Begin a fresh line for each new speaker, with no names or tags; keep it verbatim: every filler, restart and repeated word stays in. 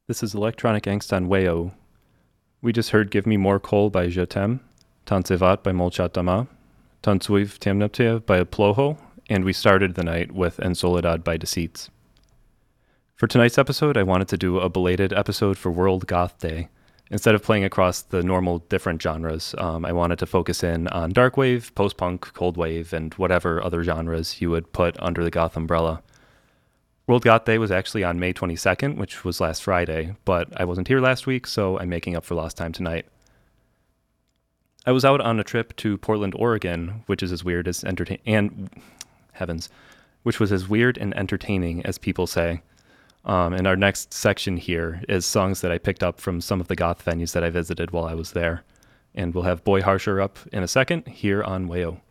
This is Electronic Angst on Wayo. We just heard Give Me More Coal by Je T'aime, Tansevat by Molchat Dama, Tansuiv Temnepte by Ploho, and we started the night with En Soledad by Deceits. For tonight's episode, I wanted to do a belated episode for World Goth Day. Instead of playing across the normal different genres, um, I wanted to focus in on darkwave, post-punk, cold wave, and whatever other genres you would put under the goth umbrella. World Goth Day was actually on May twenty-second, which was last Friday, but I wasn't here last week, so I'm making up for lost time tonight. I was out on a trip to Portland, Oregon, which is as weird as entertain and heavens, which was as weird and entertaining as people say. Um, and our next section here is songs that I picked up from some of the goth venues that I visited while I was there. And we'll have Boy Harsher up in a second here on Wayo.